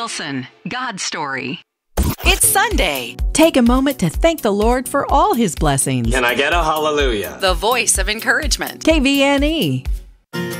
Wilson, God's Story. It's Sunday. Take a moment to thank the Lord for all His blessings. Can I get a hallelujah? The voice of encouragement. KVNE.